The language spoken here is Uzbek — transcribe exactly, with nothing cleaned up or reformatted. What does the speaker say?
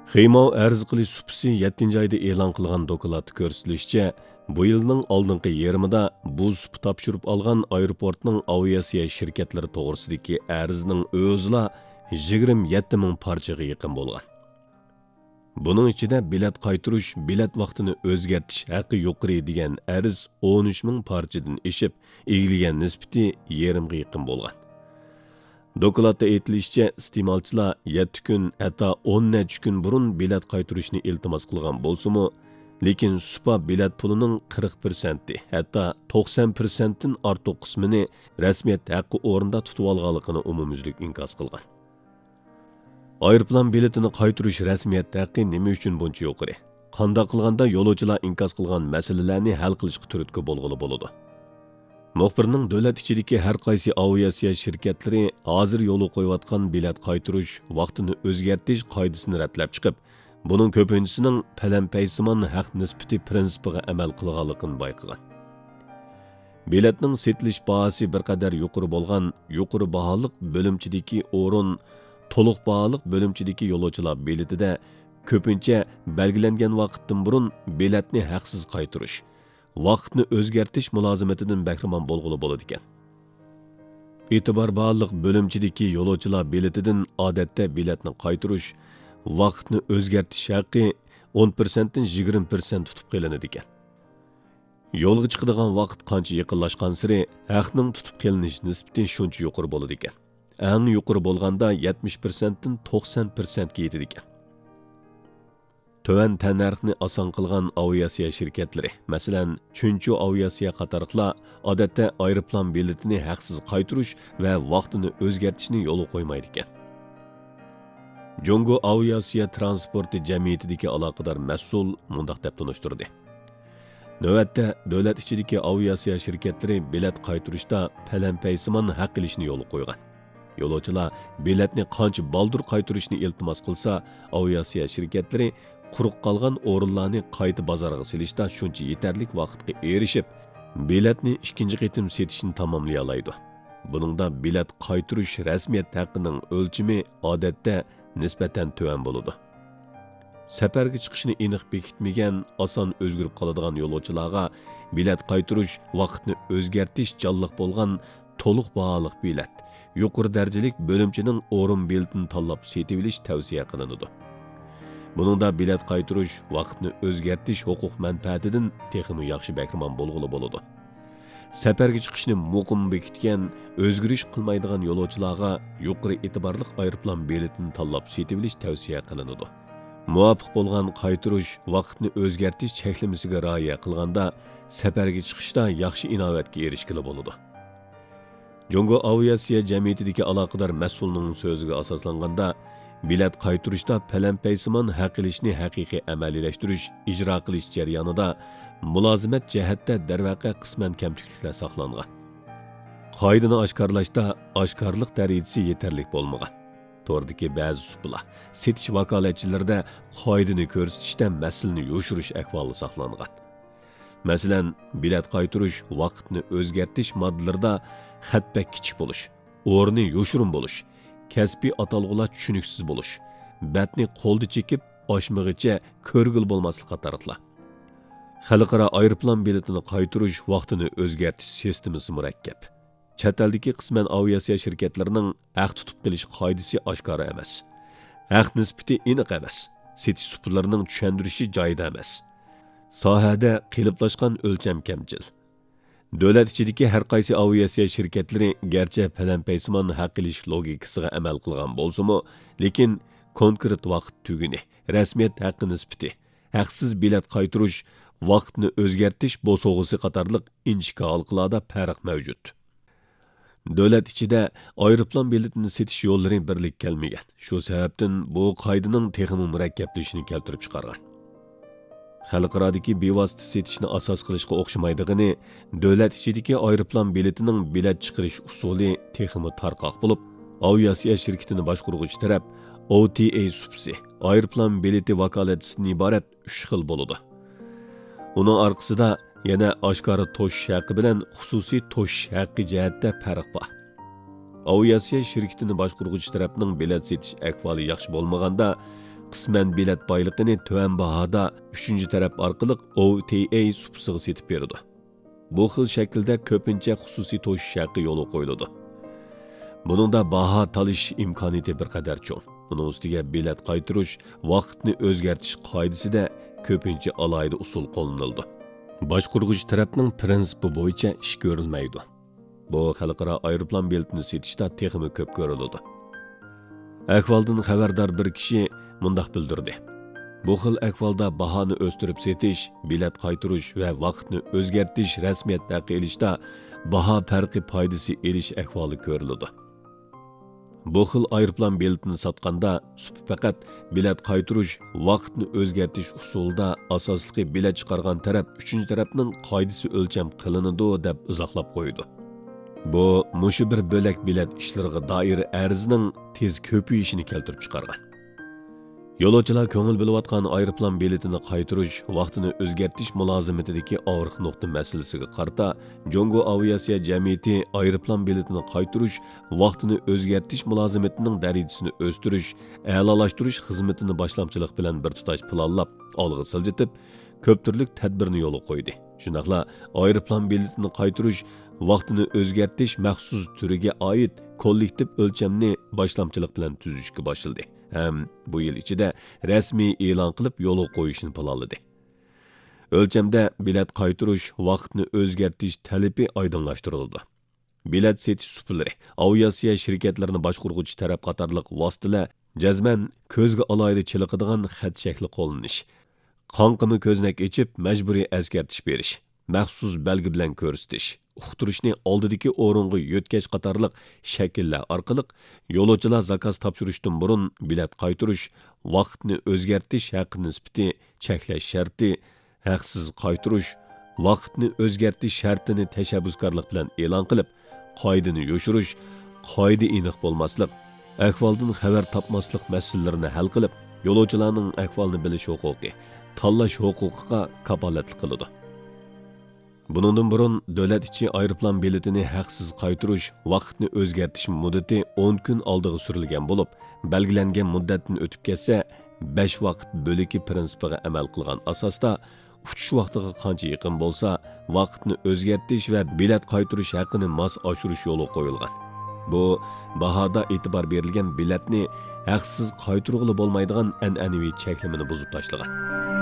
Xeymao arz qilish supisi yettinchi oyda e'lon qilgan dokladda ko'rsatilishicha, bu yilning oldingi yarmida bu supi topshirib olgan aeroportning aviasiya shirkatlari to'g'risidagi arzning o'zila yigirma yetti ming parchaga yaqin bo'lgan. Buning ichida bilet qaytirish, bilet vaqtini o'zgartirish haqqi yuqori degan arz o'n uch ming parchadan eshib, egilgan nisbati yarmga yaqin bo'lgan. Dokladda aytilishicha, iste'molchilar yetti kun, hatto o'n necha kun burun bilet qaytirishni iltimos qilgan bo'lsa-mu, lekin supa bilet pulining qirq prosenti, hatto to'qson prosentdan ortiq qismini rasmiyat haqqi o'rinda tutib olganligini umumyuzlik inkos qilgan. Aeroplan biletini qaytirish rasmiyat haqqi nima uchun buncha yuqori? Qanday qilganda yo'lovchilar inkos qilgan masalalarni hal qilishga turtki bo'lg'ili bo'ladi. Muxbirning davlat ichidagi har qaysi aviasiya shirkatlari hozir yo'l qo'yayotgan bilet qaytirish vaqtini o'zgartirish qoidasini ratlab chiqib, buning ko'pinchisining palampaysimon haq nisbati prinsipiga amal qilganligini bayqagan. Biletning setilish bahasi bir qadar yuqori bo'lgan yuqori baholiq bo'limchidagi o'rin to'liq baholiq bo'limchidagi yo'lovchilar biletida ko'pincha belgilangan vaqtdan burun biletni haqsiz qaytirish, vaqtni o'zgartirish mulozimatidan bahramon bo'lg'ili bo'ladi ekan. E'tibor bog'liq bo'limchidagi yo'lovchilar biletidan odatda biletni qaytirish, vaqtni o'zgartirish haqqi o'n prosent dan yigirma prosent tutib qilinadi ekan. Yo'lga chiqadigan vaqt qancha yaqinlashgan sari haqning tutib qilinish nisbati shuncha yuqori bo'ladi ekan. Eng yuqori bo'lganda yetmish prosent dan to'qson prosent ga yetadi ekan. Töven tannarxni oson qilgan aviasiya shirkatlari, masalan, Chunchu aviasiya qatorliqlar odatda aeroplan biletini haqsiz qaytirish va vaqtini o'zgartirishni yo'l qo'ymaydi ekan. Jongo aviasiya transporti jamiyatidagi aloqador mas'ul mundaq deb tunishtirdi. Navbatda davlat ichidagi aviasiya shirkatlari bilet qaytirishda palampaysimon haq qilishni yo'l qo'ygan. Yo'lovchilar biletni qancha baldur qaytirishni iltimos qilsa, aviasiya shirkatlari quruq qolgan o'rinlarni qayta bozorga silishda shuncha yetarlik vaqtga erishib, biletni ikkinchi qitim setishni tamomlay oladi. Buningda bilet qaytirish rasmiyat haqqining o'lchimi odatda nisbatan tuvan bo'ladi. Safarga chiqishni aniq bekitmagan, oson o'zgarib qoladigan yo'lovchilarga bilet qaytirish, vaqtni o'zgartirish jonliq bo'lgan to'liq baholiq bilet, yuqori darajalik bo'limchining o'rin biletini tanlab setib olish tavsiya qilinadi. Buningda bilet qaytirish, vaqtni o'zgartirish huquq manfaatidan texmi yaxshi bahramon bo'lg'ili bo'ladi. Safarga chiqishni muqim bekitgan, o'zgarish qilmaydigan yo'lovchilarga yuqori e'tiborli aeroplan biletini tanlab setib olish tavsiya qilinadi. Muvofiq bo'lgan qaytirish, vaqtni o'zgartirish cheklamasiga rioya qilganda safarga chiqishda yaxshi inovatga erishgili bo'ladi. Jongo aviasiya jamiyatidagi aloqador mas'ulning so'ziga asoslanganda, bilet qaytirishda palampaysimon haq qilishni haqiqiy amaliylashtirish, ijro qilish jarayonida mulozimat jihatda darvaqa qisman kamchiliklar saqlangan. Qoidani oshkorlashda oshkorlik darajasi yetarli bo'lmagan. To'rdagi ba'zi suplar, setish vakolatchilarida qoidani ko'rsatishda masalani yoshirish ahvoli saqlangan. Masalan, bilet qaytirish, vaqtni o'zgartirish moddalarida xatbak kichik bo'lish, o'rni yoshirin bo'lish, kasbiy atalg'ular tushuniksiz bo'lish, batni qo'lda chekib, oshmig'icha ko'rgil bo'lmaslik qatorliqlar. Xalqaro aeroplan biletini qaytirish vaqtini o'zgartirish sistemasi murakkab. Chet eldagi qisman aviasiya shirkatlarining haq tutib qilish qoidasi oshkora emas. Haq nisbati aniq emas. Setish suplarining tushuntirishi joyida emas. Sohada qiliplashgan o'lcham kamchil. Davlat ichidagi har qaysi aviasiya shirkatlari garchi palampaysimon haq qilish logikasiga amal qilgan bo'lsa-mu, lekin konkret vaqt tuguni, rasmiyat haqqi nisbati, haqsiz bilet qaytirish, vaqtni o'zgartirish bo'sog'isi qatorliq inchika halqalarda farq mavjud. Davlat ichida aeroplan biletini setish yo'llari birlik kelmagan. Shu sababdan bu qoidaning texnik murakkablashishini keltirib chiqargan. Xalqarodagi bevosita setishni asos qilishga o'xshamaydigini, davlat ichidagi aeroplan biletining bilet chiqarish usuli texnik tarqoq bo'lib, aviasiya shirkatini boshqaruvchi taraf O T A supsi, aeroplan bileti vakolatchisidan iborat uch xil bo'ladi. Uning orqasida yana oshkora to'sh haqqi bilan xususiy to'sh haqqi jihatda farq bor. Aviasiya shirkatini boshqaruvchi tarafning bilet setish ahvoli yaxshi bo'lmaganda, qisman bilet boyligini tuvan bahoda uchinchi taraf orqali O T A supsiga setib beradi. Bu xil shaklda ko'pincha xususiy to'shish haqqi yo'li qo'yiladi. Buningda baho talish imkoniyati bir qadar cho'ng. Buning ustiga bilet qaytirish, vaqtni o'zgartirish qoidasida ko'pincha alohida usul qo'llanildi. Boshqurg'uvchi tarafning prinsipi bo'yicha ish ko'rilmaydi. Bu xalqaro aeroplan biletini setishda texmi ko'p ko'riladi. Ahvoldan xabardor bir kishi mundaq bildirdi. Bu xil ahvolda bahoni o'stirib setish, bilet qaytirish va vaqtni o'zgartirish rasmiyat haqqi elishda baho farqi foydasi elish ahvoli ko'riladi. Bu xil aeroplan biletini sotganda supi faqat bilet qaytirish, vaqtni o'zgartirish usulida asosligi bilet chiqargan taraf uchinchi tarafning qoidasi o'lcham qilinadi deb izohlab qo'ydi. Bu mushu bir bo'lak bilet ishlariga doir arzning tez ko'payishini keltirib chiqargan. Yo'lovchilar ko'ngil bilayotgan aeroplan biletini qaytirish, vaqtini o'zgartirish mulozimatidagi og'riq nuqta masalasiga qarata Jongo aviasiya jamiyati aeroplan biletini qaytirish, vaqtini o'zgartirish mulozimatining darajasini o'stirish, a'lolashtirish xizmatini boshlamchilik bilan bir tutash planlab, olg'a siljitib, ko'p turli tadbirni yo'lga qo'ydi. Shundaqla aeroplan biletini qaytirish, vaqtini o'zgartirish maxsus turiga oid kollektiv o'lchamni boshlamchilik bilan tuzishga boshildi. Hem bu yil ichida rasmiy e'lon qilib yo'l qo'yishni planladi. O'lchamda bilet qaytirish, vaqtni o'zgartirish talabi oydinlashtirildi. Bilet setish suplari, aviasiya shirkatlarini boshqurg'uvchi taraf qatorliq vositalar jazman ko'zga alohida chiliqadigan xat shakli qo'llanish, qonqimi ko'znak echib majburiy askartish berish, maxsus belgi bilan ko'rsatish, uqtirishni oldidagi o'ringa yo'tkash qatorliq shakllar orqali yo'lovchilar zakaz topshirishdan burun bilet qaytirish, vaqtni o'zgartirish haqqi nisbati cheklash sharti, haqsiz qaytirish, vaqtni o'zgartirish shartini tashabbuskorlik bilan e'lon qilib, qoidani yo'shirish, qoida aniq bo'lmaslik, ahvoldan xabar topmaslik masalalarini hal qilib, yo'lovchilarning ahvolini bilish huquqi, tanlash huquqiga kapolatlik qiladi. Bunundan burun davlat ichi aeroplan biletini haqsiz qaytirish, vaqtni o'zgartirish muddati o'n kun oldiga surilgan bo'lib, belgilangan muddatdan o'tib ketsa, besh vaqt bo'liki prinsipiga amal qilgan asosda uchish vaqtiga qancha yaqin bo'lsa, vaqtni o'zgartirish va bilet qaytirish haqqini mos oshirish yo'li qo'yilgan. Bu bahoda e'tibor berilgan biletni haqsiz qaytirg'ili bo'lmaydigan an'anaviy cheklimini buzib tashlagan.